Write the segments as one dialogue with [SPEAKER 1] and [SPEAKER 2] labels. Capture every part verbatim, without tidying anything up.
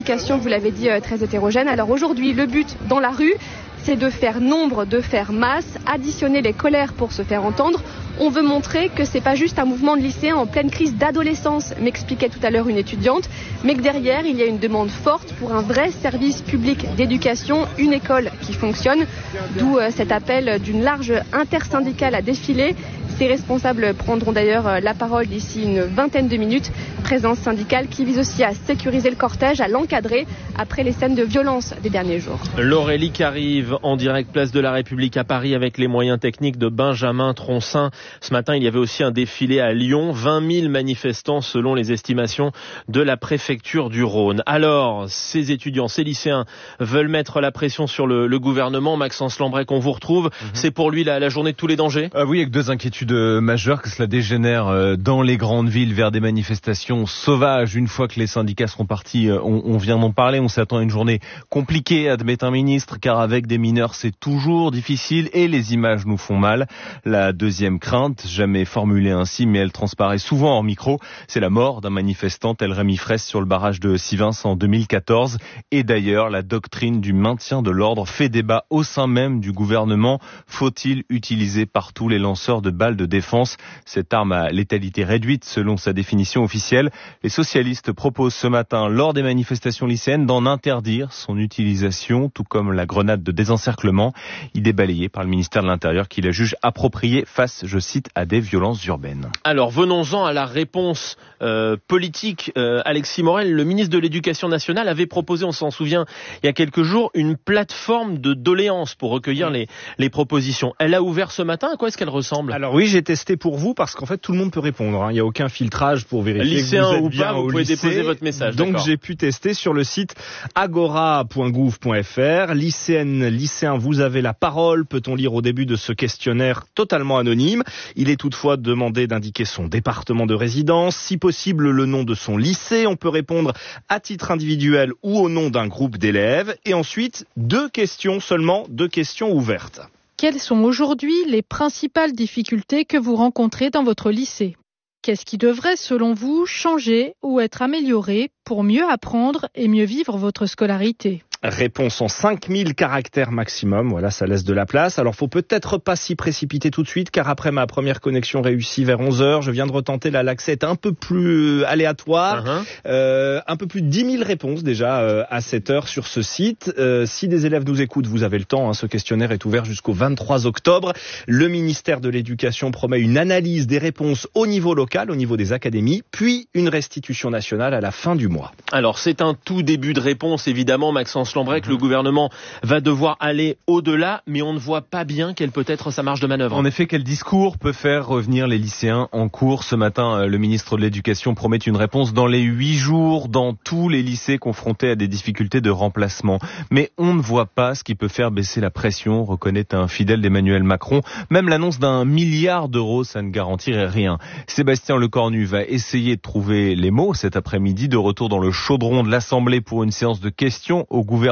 [SPEAKER 1] Vous l'avez dit, très hétérogène. Alors aujourd'hui, le but dans la rue, c'est de faire nombre, de faire masse, additionner les colères pour se faire entendre. On veut montrer que c'est pas juste un mouvement de lycéens en pleine crise d'adolescence, m'expliquait tout à l'heure une étudiante, mais que derrière, il y a une demande forte pour un vrai service public d'éducation, une école qui fonctionne, d'où cet appel d'une large intersyndicale à défiler. Ces responsables prendront d'ailleurs la parole d'ici une vingtaine de minutes. Présence syndicale qui vise aussi à sécuriser le cortège, à l'encadrer après les scènes de violence des derniers jours.
[SPEAKER 2] L'Aurélie qui arrive en direct place de la République à Paris avec les moyens techniques de Benjamin Troncin. Ce matin, il y avait aussi un défilé à Lyon. vingt mille manifestants selon les estimations de la préfecture du Rhône. Alors, ces étudiants, ces lycéens veulent mettre la pression sur le, le gouvernement. Maxence Lambrec, on vous retrouve. Mm-hmm. C'est pour lui la, la journée de tous les dangers ?
[SPEAKER 3] euh, Oui, avec deux inquiétudes majeures, que cela dégénère dans les grandes villes vers des manifestations sauvages. Une fois que les syndicats seront partis, on, on vient d'en parler, on s'attend à une journée compliquée, admet un ministre, car avec des mineurs c'est toujours difficile et les images nous font mal. La deuxième crainte, jamais formulée ainsi, mais elle transparaît souvent en micro, c'est la mort d'un manifestant tel Rémi Fraisse sur le barrage de Sivins en deux mille quatorze. Et d'ailleurs, la doctrine du maintien de l'ordre fait débat au sein même du gouvernement. Faut-il utiliser partout les lanceurs de balles de défense, cette arme à létalité réduite selon sa définition officielle? Les socialistes proposent ce matin, lors des manifestations lycéennes, d'en interdire son utilisation, tout comme la grenade de désencerclement, idée balayée par le ministère de l'Intérieur qui la juge appropriée face, je cite, à des violences urbaines.
[SPEAKER 2] Alors venons-en à la réponse euh, politique. Euh, Alexis Morel, le ministre de l'Éducation nationale, avait proposé, on s'en souvient, il y a quelques jours, une plateforme de doléances pour recueillir les, les propositions. Elle a ouvert ce matin, à quoi est-ce qu'elle ressemble?
[SPEAKER 4] Alors oui, j'ai testé pour vous parce qu'en fait tout le monde peut répondre. Hein. Il n'y a aucun filtrage pour vérifier
[SPEAKER 2] lycéen
[SPEAKER 4] que vous êtes
[SPEAKER 2] ou
[SPEAKER 4] bien
[SPEAKER 2] pas,
[SPEAKER 4] au
[SPEAKER 2] vous pouvez
[SPEAKER 4] lycée.
[SPEAKER 2] déposer votre message.
[SPEAKER 4] Donc
[SPEAKER 2] d'accord.
[SPEAKER 4] J'ai pu tester sur le site agora point gouv point fr. Lycéenne, lycéen, vous avez la parole. Peut-on lire au début de ce questionnaire totalement anonyme. Il est toutefois demandé d'indiquer son département de résidence, si possible le nom de son lycée. On peut répondre à titre individuel ou au nom d'un groupe d'élèves. Et ensuite, deux questions seulement, deux questions ouvertes.
[SPEAKER 5] Quelles sont aujourd'hui les principales difficultés que vous rencontrez dans votre lycée ? Qu'est-ce qui devrait, selon vous, changer ou être amélioré pour mieux apprendre et mieux vivre votre scolarité ?
[SPEAKER 4] Réponse en cinq mille caractères maximum, voilà, ça laisse de la place. Alors, faut peut-être pas s'y précipiter tout de suite, car après ma première connexion réussie vers onze heures, je viens de retenter, là, l'accès est un peu plus aléatoire. Uh-huh. Euh, un peu plus de dix mille réponses déjà euh, à cette heure sur ce site. Euh, si des élèves nous écoutent, vous avez le temps, hein, ce questionnaire est ouvert jusqu'au vingt-trois octobre. Le ministère de l'Éducation promet une analyse des réponses au niveau local, au niveau des académies, puis une restitution nationale à la fin du mois.
[SPEAKER 2] Alors, c'est un tout début de réponse, évidemment, Maxence Lambrec, le gouvernement va devoir aller au-delà, mais on ne voit pas bien quelle peut être sa marge de manœuvre.
[SPEAKER 3] En effet, quel discours peut faire revenir les lycéens en cours? Ce matin, le ministre de l'Éducation promet une réponse dans les huit jours dans tous les lycées confrontés à des difficultés de remplacement. Mais on ne voit pas ce qui peut faire baisser la pression, reconnaît un fidèle d'Emmanuel Macron. Même l'annonce d'un milliard d'euros, ça ne garantirait rien. Sébastien Lecornu va essayer de trouver les mots cet après-midi, de retour dans le chaudron de l'Assemblée pour une séance de questions au gouvernement.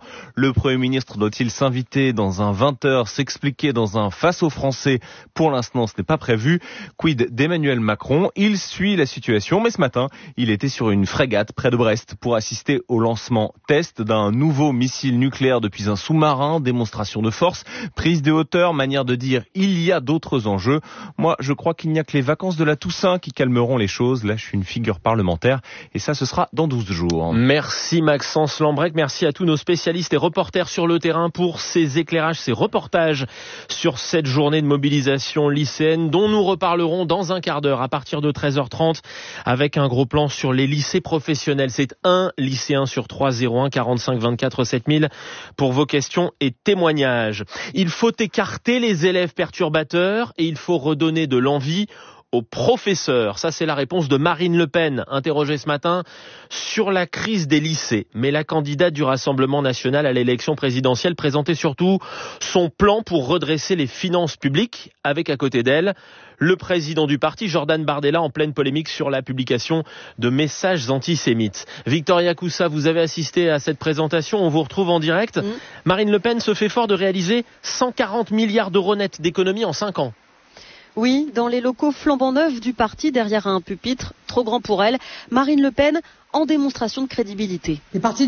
[SPEAKER 3] Le Premier ministre doit-il s'inviter dans un vingt heures, s'expliquer dans un face aux Français? Pour l'instant, ce n'est pas prévu. Quid d'Emmanuel Macron? Il suit la situation, mais ce matin, il était sur une frégate près de Brest pour assister au lancement test d'un nouveau missile nucléaire depuis un sous-marin, démonstration de force, prise de hauteur, manière de dire il y a d'autres enjeux. Moi, je crois qu'il n'y a que les vacances de la Toussaint qui calmeront les choses. Là, je suis une figure parlementaire et ça, ce sera dans douze jours.
[SPEAKER 2] Merci Maxence Lambrec, merci à tous nos spécialistes et reporters sur le terrain pour ces éclairages, ces reportages sur cette journée de mobilisation lycéenne dont nous reparlerons dans un quart d'heure à partir de treize heures trente avec un gros plan sur les lycées professionnels. C'est un lycéen sur trois, zéro un quarante-cinq vingt-quatre sept mille pour vos questions et témoignages. Il faut écarter les élèves perturbateurs et il faut redonner de l'envie aux professeurs. Ça, c'est la réponse de Marine Le Pen, interrogée ce matin sur la crise des lycées. Mais la candidate du Rassemblement national à l'élection présidentielle présentait surtout son plan pour redresser les finances publiques, avec à côté d'elle le président du parti, Jordan Bardella, en pleine polémique sur la publication de messages antisémites. Victoria Coussa, vous avez assisté à cette présentation, on vous retrouve en direct. Mmh. Marine Le Pen se fait fort de réaliser cent quarante milliards d'euros nets d'économies en cinq ans.
[SPEAKER 6] Oui, dans les locaux flambant neufs du parti, derrière un pupitre trop grand pour elle, Marine Le Pen en démonstration de crédibilité.
[SPEAKER 7] Les partis